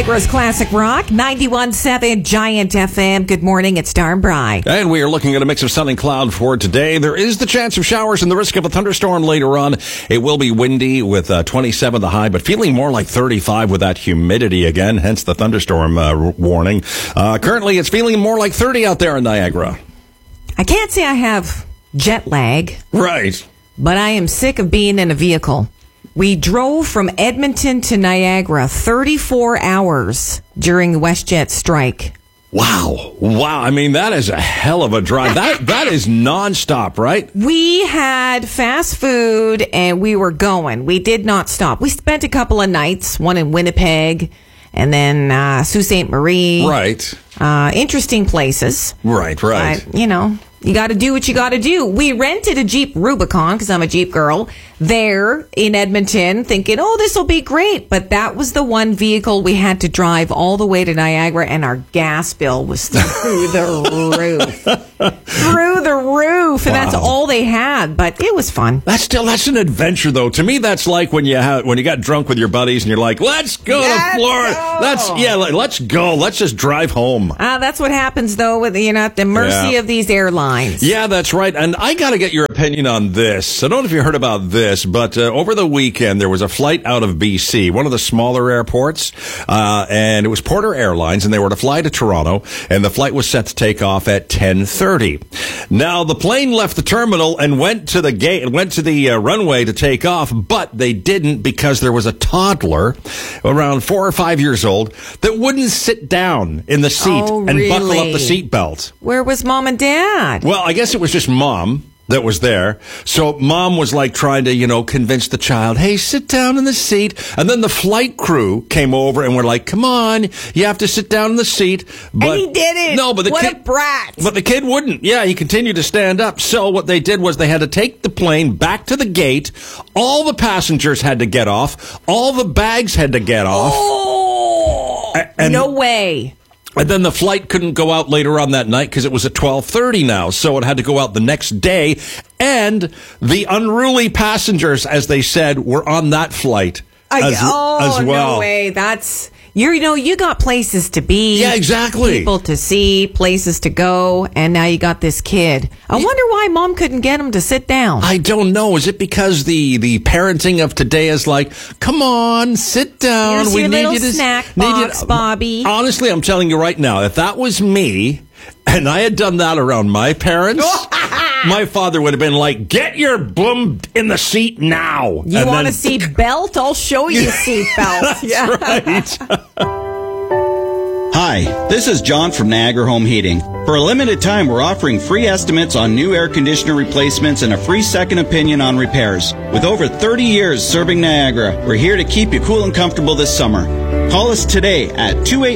Niagara's Classic Rock, 91.7 Giant FM. Good morning, it's Dar and Bry. And we are looking at a mix of sun and cloud for today. There is the chance of showers and the risk of a thunderstorm later on. It will be windy with 27 the high, but feeling more like 35 with that humidity again, hence the thunderstorm warning. Currently, it's feeling more like 30 out there in Niagara. I can't say I have jet lag. Right. But I am sick of being in a vehicle. We drove from Edmonton to Niagara 34 hours during the WestJet strike. Wow. I mean, that is a hell of a drive. That is nonstop, right? We had fast food and we were going. We did not stop. We spent a couple of nights, one in Winnipeg and then Sault Ste. Marie. Right. Interesting places. Right. But, you got to do what you got to do. We rented a Jeep Rubicon, because I'm a Jeep girl, there in Edmonton, thinking, this will be great. But that was the one vehicle we had to drive all the way to Niagara, and our gas bill was through the roof. Through the roof. And that's all they had. But it was fun. That's an adventure, though. To me, that's like when you got drunk with your buddies and you're like, let's go to Florida. Let's go. Let's just drive home. That's what happens, though, with at the mercy of these airlines. Yeah, that's right. And I got to get your opinion on this. I don't know if you heard about this, but over the weekend, there was a flight out of BC, one of the smaller airports, and it was Porter Airlines, and they were to fly to Toronto, and the flight was set to take off at 10:30. Now, the plane left the terminal and went to the runway to take off, but they didn't because there was a toddler around 4 or 5 years old that wouldn't sit down in the seat and buckle up the seatbelt. Where was Mom and Dad? Well, I guess it was just Mom that was there. So Mom was like trying to, convince the child, hey, sit down in the seat. And then the flight crew came over and were like, come on, you have to sit down in the seat. But, and he didn't. No, but a brat. But the kid wouldn't. Yeah, he continued to stand up. So what they did was they had to take the plane back to the gate. All the passengers had to get off. All the bags had to get off. Oh, no way. And then the flight couldn't go out later on that night because it was at 12:30 now. So it had to go out the next day. And the unruly passengers, as they said, were on that flight as well. No way. That's... you got places to be. Yeah, exactly. People to see, places to go, and now you got this kid. I wonder why Mom couldn't get him to sit down. I don't know. Is it because the parenting of today is like, come on, sit down. Here's we your need little you to snack box, Bobby. Honestly, I'm telling you right now, if that was me and I had done that around my parents, my father would have been like, get your bum in the seat now. You want a seat belt? I'll show you a seat belt. That's right. Hi, this is John from Niagara Home Heating. For a limited time, we're offering free estimates on new air conditioner replacements and a free second opinion on repairs. With over 30 years serving Niagara, we're here to keep you cool and comfortable this summer. Call us today at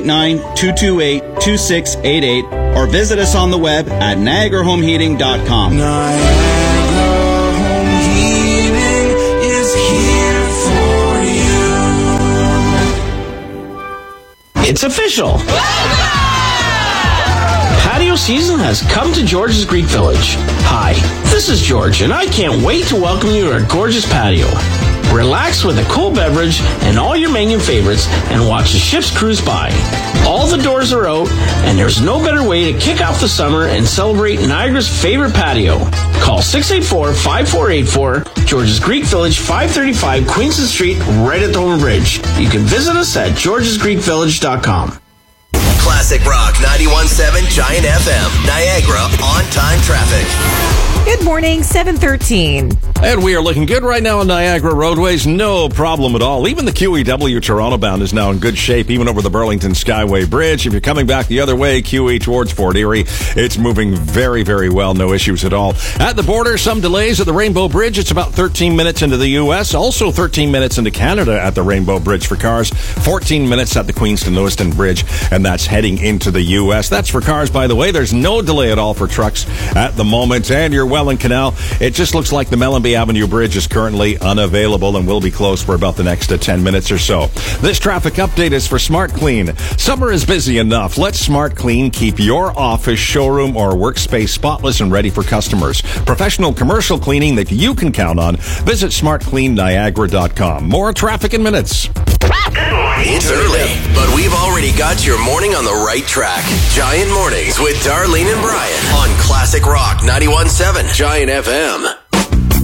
289-228-2688 or visit us on the web at NiagaraHomeHeating.com. Niagara Home Heating is here for you. It's official. Patio season has come to George's Greek Village. Hi, this is George, and I can't wait to welcome you to our gorgeous patio. Relax with a cool beverage and all your menu favorites and watch the ships cruise by. All the doors are out, and there's no better way to kick off the summer and celebrate Niagara's favorite patio. Call 684-5484, George's Greek Village, 535 Queenston Street, right at the Homer Bridge. You can visit us at georgesgreekvillage.com. Classic Rock 91.7 Giant FM. Niagara on-time traffic. Good morning, 7:13. And we are looking good right now on Niagara roadways. No problem at all. Even the QEW Toronto bound is now in good shape, even over the Burlington Skyway Bridge. If you're coming back the other way, QE towards Fort Erie, it's moving very, very well. No issues at all. At the border, some delays at the Rainbow Bridge. It's about 13 minutes into the U.S., also 13 minutes into Canada at the Rainbow Bridge for cars, 14 minutes at the Queenston-Lewiston Bridge, and that's heading into the U.S. That's for cars, by the way. There's no delay at all for trucks at the moment. And your Welland Canal, it just looks like the Mellenby Avenue Bridge is currently unavailable and will be closed for about the next 10 minutes or so. This traffic update is for Smart Clean. Summer is busy enough. Let Smart Clean keep your office, showroom, or workspace spotless and ready for customers. Professional commercial cleaning that you can count on. Visit smartcleanniagara.com. More traffic in minutes. It's early, but we've all we got your morning on the right track. Giant Mornings with Darlene and Brian on Classic Rock 91.7 Giant FM.